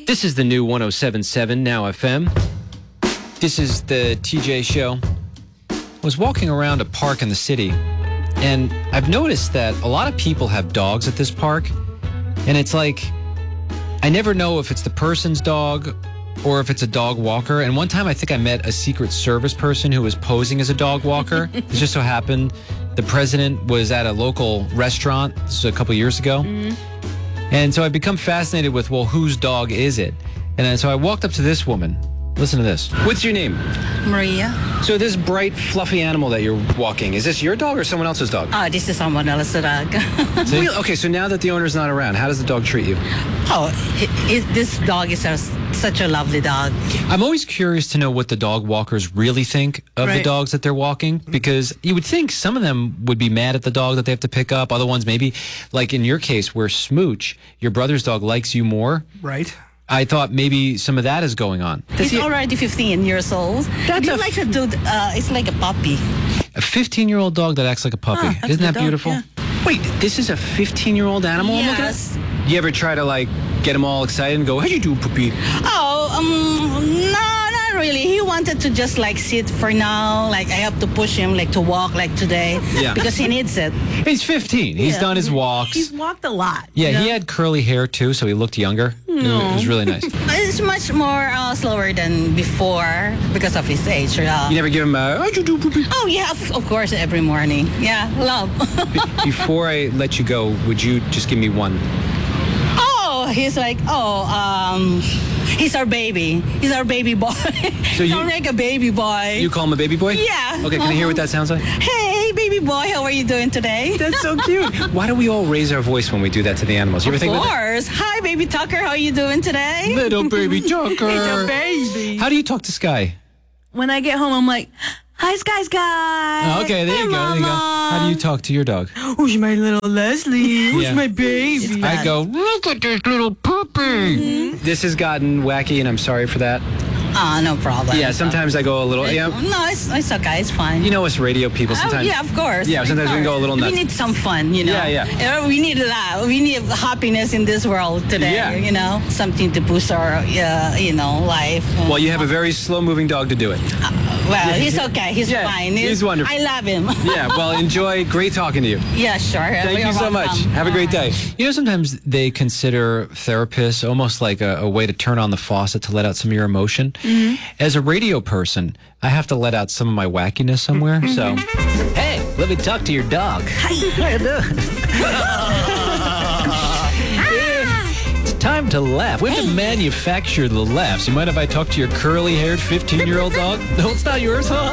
This is the new 107.7 Now FM. This is the TJ Show. I was walking around a park in the city, and I've noticed that a lot of people have dogs at this park, and it's like, I never know if it's the person's dog or if it's a dog walker. And one time I think I met a Secret Service person who was posing as a dog walker. It just so happened the president was at a local restaurant. This was a couple years ago. And so I become fascinated with, well, whose dog is it? And then so I walked up to this woman. Listen to this. What's your name? Maria. So this bright, fluffy animal that you're walking, is this your dog or someone else's dog? Oh, this is someone else's dog. Okay, so now that the owner's not around, how does the dog treat you? Oh, this dog is such a lovely dog. I'm always curious to know what the dog walkers really think of the dogs that they're walking, because you would think some of them would be mad at the dog that they have to pick up. Other ones maybe, like in your case where Smooch, your brother's dog, likes you more. Right. I thought maybe some of that is going on. He's already 15 years old. That's It's like a dude. It's like a puppy. A 15-year-old dog that acts like a puppy. That's Isn't a that dog, beautiful? yeah. Wait, this is a 15-year-old animal I'm looking Yes. at? You ever try to, like, get them all excited and go, how you do, puppy? Oh, no, not really. He wanted to just like sit for now. Like I have to push him like to walk like today. Yeah. Because he needs it. He's 15. He's Yeah. done his walks. He's walked a lot. Yeah, he had curly hair, too, so he looked younger. It was really nice. It's much more slower than before because of his age. You never give him a, how'd you do, puppy? Oh, yeah, of course, every morning. Yeah, love. Before I let you go, would you just give me one? Oh, he's like, he's our baby. He's our baby boy. So you- Don't make a baby boy. You call him a baby boy? Yeah. Okay, can I hear what that sounds like? Hey, baby boy, how are you doing today? That's so cute. Why do we all raise our voice when we do that to the animals? You ever Of think about that? course. Hi, baby Tucker, how are you doing today? Little baby Tucker. He's a baby. How do you talk to Sky? When I get home, I'm like, hi, Sky. Oh, okay, there Hey, you go. There you go. Mama. How do you talk to your dog? Who's my little Leslie? Who's Yeah. my baby? I go, look at this little puppy. This has gotten wacky, and I'm sorry for that. No problem. Yeah, sometimes I go a little. Yeah, No, it's okay. It's fine. you know us radio people. Sometimes. yeah, of course. Yeah, sometimes we can go a little nuts. We need some fun, you know. Yeah, yeah. We need that. We need happiness in this world today. Yeah. You know, something to boost our, life. Well, you have a very slow-moving dog to do it. Well, he's okay. He's Yeah, fine. he's wonderful. I love him. Yeah. Well, enjoy. Great talking to you. Yeah, sure. Thank you so much. Have a great day. You know, sometimes they consider therapists almost like a way to turn on the faucet to let out some of your emotion. As a radio person, I have to let out some of my wackiness somewhere. So, hey, let me talk to your dog. How you doing? It's time to laugh. We have to manufacture the laughs. You mind if I talk to your curly-haired 15-year-old dog? No, it's not yours, huh?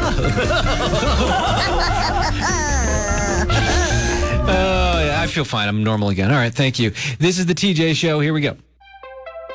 Oh, yeah, I feel fine. I'm normal again. All right, thank you. This is the TJ Show. Here we go.